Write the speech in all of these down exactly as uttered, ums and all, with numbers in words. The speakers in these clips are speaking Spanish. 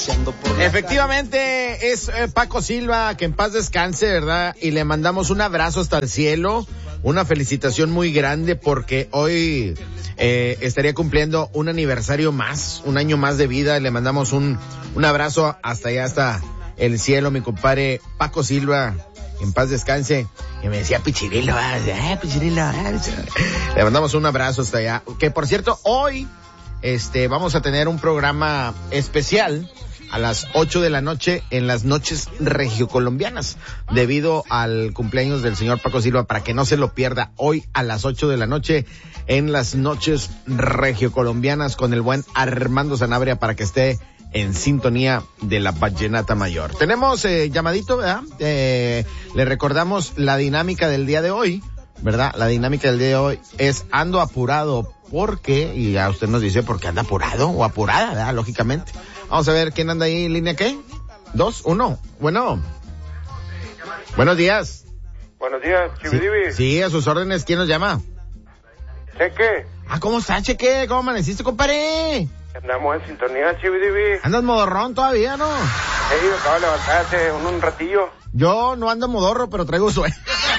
Efectivamente, es eh, Paco Silva, que en paz descanse, ¿verdad? Y le mandamos un abrazo hasta el cielo, una felicitación muy grande porque hoy eh, estaría cumpliendo un aniversario más, un año más de vida. Le mandamos un, un abrazo hasta allá, hasta el cielo, mi compadre Paco Silva, en paz descanse. Y me decía Pichirilo, eh, Pichirilo, eh. Le mandamos un abrazo hasta allá. Que por cierto, hoy este vamos a tener un programa especial a las ocho de la noche en las noches regiocolombianas, debido al cumpleaños del señor Paco Silva, para que no se lo pierda hoy a las ocho de la noche en las noches regiocolombianas con el buen Armando Sanabria, para que esté en sintonía de la Vallenata Mayor. Tenemos eh, llamadito, ¿verdad? Eh, le recordamos la dinámica del día de hoy, ¿verdad? La dinámica del día de hoy es ando apurado porque, y ya usted nos dice por qué anda apurado o apurada, ¿verdad? Lógicamente. Vamos a ver quién anda ahí en línea, ¿qué? Dos, uno. Bueno. Buenos días. Buenos días, Chividivi. Sí, sí, a sus órdenes. ¿Quién nos llama? Cheque. Ah, ¿cómo está, Cheque? ¿Cómo amaneciste, compadre? Andamos en sintonía, Chividivi. ¿Andas modorrón todavía, no? Sí, me acabo de levantar hace un, un ratillo. Yo no ando modorro, pero traigo sueño.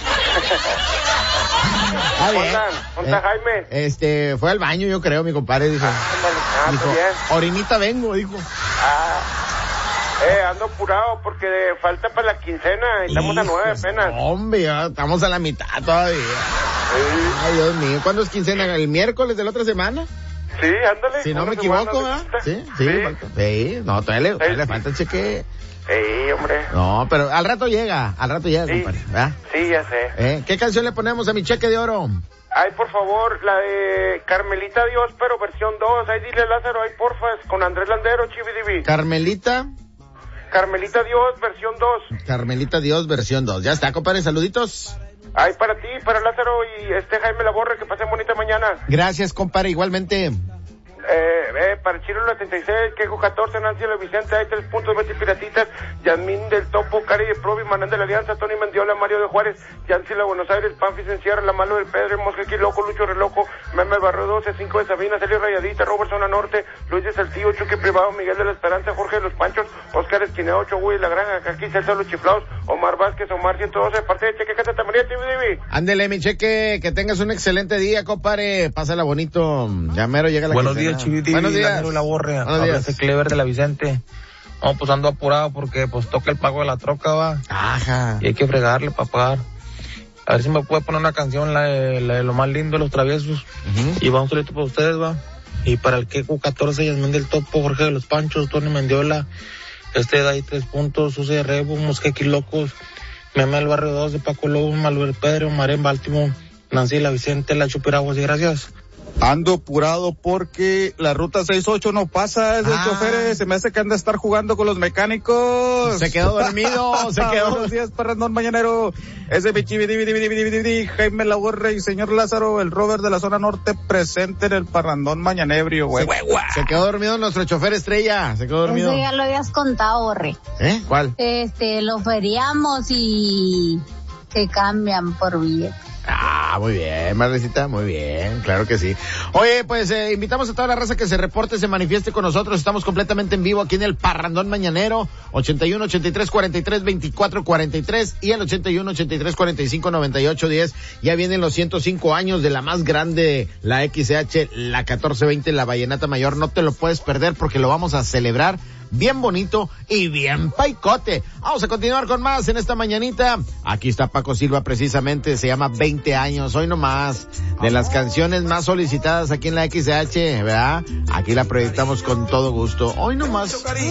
Ah, bien. ¿Dónde está eh, Jaime? Este, fue al baño, yo creo, mi compadre, dijo. Ah, dijo, bien. Orinita vengo, dijo. Ah, eh, ando apurado porque falta para la quincena y estamos a nueve apenas. Hombre, ya estamos a la mitad todavía. Sí. Ay, Dios mío, ¿cuándo es quincena? ¿El miércoles de la otra semana? Sí, ándale. Si no me equivoco, ¿verdad? Sí, sí, sí. Falta. Sí, no, todavía le, todavía le falta el cheque. Sí, hombre. No, pero al rato llega, al rato llega, sí, compadre, ¿verdad? Sí, ya sé. ¿Eh? ¿Qué canción le ponemos a mi cheque de oro? Ay, por favor, la de Carmelita Dios, pero versión dos. Ay, dile Lázaro, ay, porfa, con Andrés Landero, Chividivi. Carmelita. Carmelita Dios, versión dos. Carmelita Dios, versión dos. Ya está, compadre, saluditos. Ay, para ti, para Lázaro y este Jaime Laborre, que pasen bonita mañana. Gracias, compadre, igualmente. Eh, eh, para Chiro setenta y seis, Quejo catorce, Nancy La Vicente, hay tres puntos, Betty Piratitas, Yasmín del Topo, Cari de Provi, Manuel de la Alianza, Tony Mendiola, Mario de Juárez, Yancy La Buenos Aires, Panfis en Sierra, La Malo del Pedro, Mosquequi Loco, Lucho Reloco, Meme Barrio doce, cinco de Sabina, Celio Rayadita, Robert Zona Norte, Luis de Saltillo, Chuque Privado, Miguel de la Esperanza, Jorge de los Panchos, Oscar Esquineo, Ocho Güey, La Granja, aquí César Los Chiflados, Omar Vázquez, Omar ciento doce, parte de Cheque Santa María, T V D V. Ándele, mi Cheque, que tengas un excelente día, compadre, pásala bonito, ya mero llega la Buenos quincena. días, Chiviti. Buenos días. La borre, Buenos días. Este Clever de la Vicente. No, pues ando apurado porque pues toca el pago de la troca, va. Ajá. Y hay que fregarle para pagar. A ver si me puede poner una canción, la de, la de Lo Más Lindo de los Traviesos. Uh-huh. Y vamos solito para ustedes, va. Y para el Queco catorce, Yasmín del Topo, Jorge de los Panchos, Tony Mendiola, este de ahí tres puntos, Suce de Rebo, Mosquequi Locos, Meme del Barrio dos de Paco Lobo, Manuel Pedro, Marén Baltimore, Nancy La Vicente, La Chupiraguas, y gracias. Ando apurado porque la ruta seis ocho no pasa, es de ah. choferes, se me hace que anda a estar jugando con los mecánicos. Se quedó dormido, se quedó. Buenos días, Parrandón Mañanero, ese bichi, Jaime Laborre y señor Lázaro, el Robert de la zona norte, presente en el Parrandón Mañanebrio, güey. Se, se quedó dormido nuestro chofer estrella, se quedó dormido. Eso ya lo habías contado, Borre. ¿Eh? ¿Cuál? Este, lo feriamos y se cambian por billetes. Ah, muy bien, Marlecita, muy bien, claro que sí. Oye, pues eh, invitamos a toda la raza que se reporte, se manifieste con nosotros. Estamos completamente en vivo aquí en el Parrandón Mañanero, ochenta y uno, ochenta y tres, cuarenta y tres, veinticuatro, cuarenta y tres y el ochenta y uno, ochenta y tres, cuarenta y cinco, noventa y ocho, diez. Ya vienen los ciento cinco años de la más grande, la X C H, la catorce veinte, la Vallenata Mayor. No te lo puedes perder porque lo vamos a celebrar bien bonito y bien paicote. Vamos a continuar con más en esta mañanita. Aquí está Paco Silva, precisamente, se llama veinte años, hoy nomás, de las canciones más solicitadas aquí en la X C H, ¿verdad? Aquí la proyectamos con todo gusto, hoy nomás.